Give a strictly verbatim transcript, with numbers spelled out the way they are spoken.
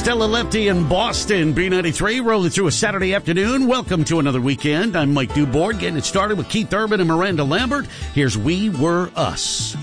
Stella Lefty in Boston, B ninety-three, rolling through a Saturday afternoon. Welcome to another weekend. I'm Mike Dubourg, getting it started with Keith Urban and Miranda Lambert. Here's We Were Us.